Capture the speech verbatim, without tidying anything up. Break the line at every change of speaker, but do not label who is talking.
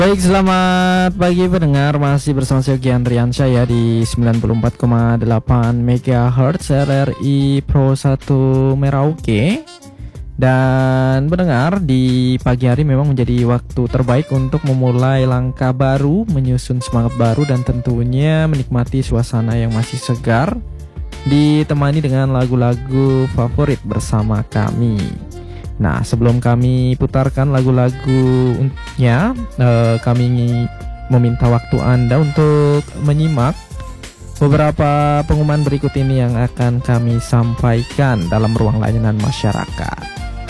Baik, selamat pagi pendengar. Masih bersama saya Yogi Andriansyah ya di sembilan puluh empat koma delapan megahertz R R I Pro satu Merauke. Dan pendengar, di pagi hari memang menjadi waktu terbaik untuk memulai langkah baru, menyusun semangat baru, dan tentunya menikmati suasana yang masih segar, ditemani dengan lagu-lagu favorit bersama kami. Nah, sebelum kami putarkan lagu-lagunya, eh, kami meminta waktu Anda untuk menyimak beberapa pengumuman berikut ini yang akan kami sampaikan dalam ruang layanan masyarakat.